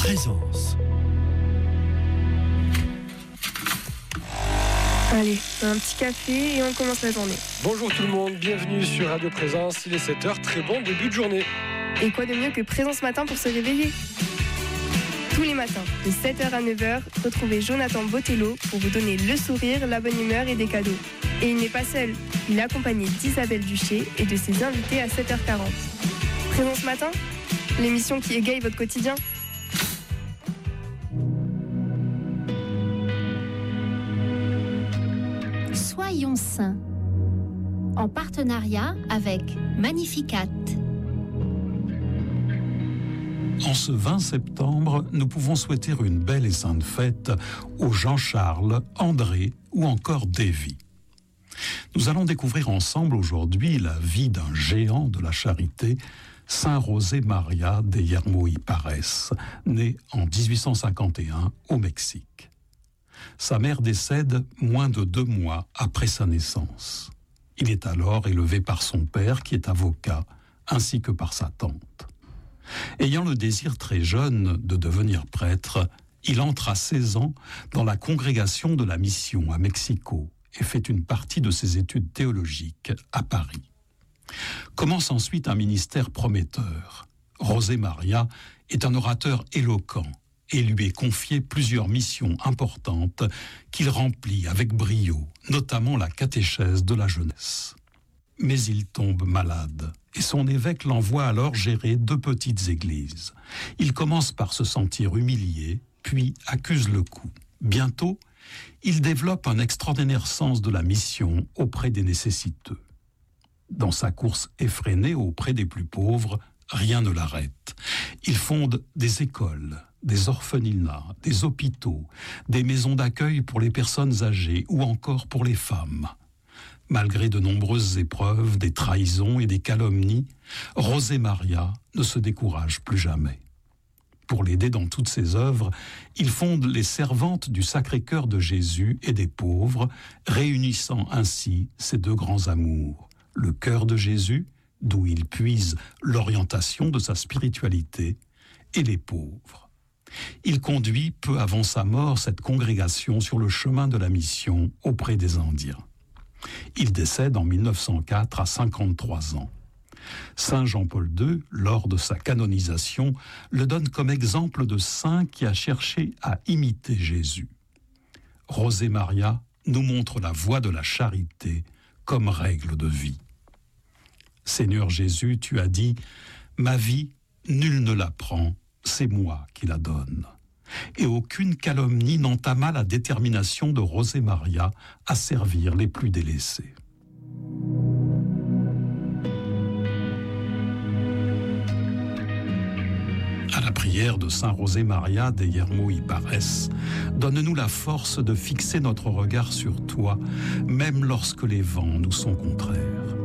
Présence. Allez, un petit café et on commence la journée. Bonjour tout le monde, bienvenue sur Radio Présence, il est 7h, très bon début de journée. Et quoi de mieux que Présence Matin pour se réveiller ? Tous les matins, de 7h à 9h, retrouvez Jonathan Botello pour vous donner le sourire, la bonne humeur et des cadeaux. Et il n'est pas seul, il est accompagné d'Isabelle Duché et de ses invités à 7h40. Présence Matin, l'émission qui égaye votre quotidien. Soyons saints, en partenariat avec Magnificat. En ce 20 septembre, nous pouvons souhaiter une belle et sainte fête aux Jean-Charles, André ou encore Davy. Nous allons découvrir ensemble aujourd'hui la vie d'un géant de la charité, Saint José María de Yermo y Parés, né en 1851 au Mexique. Sa mère décède moins de 2 mois après sa naissance. Il est alors élevé par son père, qui est avocat, ainsi que par sa tante. Ayant le désir très jeune de devenir prêtre, il entre à 16 ans dans la congrégation de la Mission à Mexico et fait une partie de ses études théologiques à Paris. Commence ensuite un ministère prometteur. José María est un orateur éloquent et lui est confié plusieurs missions importantes qu'il remplit avec brio, notamment la catéchèse de la jeunesse. Mais il tombe malade et son évêque l'envoie alors gérer 2 petites églises. Il commence par se sentir humilié, puis accuse le coup. Bientôt, il développe un extraordinaire sens de la mission auprès des nécessiteux. Dans sa course effrénée auprès des plus pauvres, rien ne l'arrête. Il fonde des écoles, des orphelinats, des hôpitaux, des maisons d'accueil pour les personnes âgées ou encore pour les femmes. Malgré de nombreuses épreuves, des trahisons et des calomnies, José María ne se décourage plus jamais. Pour l'aider dans toutes ses œuvres, il fonde les Servantes du Sacré-Cœur de Jésus et des pauvres, réunissant ainsi ses 2 grands amours, le cœur de Jésus, d'où il puise l'orientation de sa spiritualité, et les pauvres. Il conduit peu avant sa mort cette congrégation sur le chemin de la mission auprès des Indiens. Il décède en 1904 à 53 ans. Saint Jean-Paul II, lors de sa canonisation, le donne comme exemple de saint qui a cherché à imiter Jésus. José María nous montre la voie de la charité comme règle de vie. Seigneur Jésus, tu as dit « Ma vie, nul ne la prend, c'est moi qui la donne ». Et aucune calomnie n'entama la détermination de José María à servir les plus délaissés. À la prière de Saint José María de Yermo y Parés, donne-nous la force de fixer notre regard sur toi, même lorsque les vents nous sont contraires.